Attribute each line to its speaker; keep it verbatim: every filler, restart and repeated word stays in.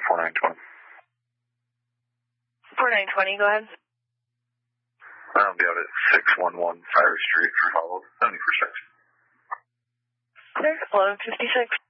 Speaker 1: four nine twenty.
Speaker 2: four nine twenty, go ahead.
Speaker 1: I'll be out at six one one Fire Street for followed. seventy percent.
Speaker 2: Clear, eleven fifty-six.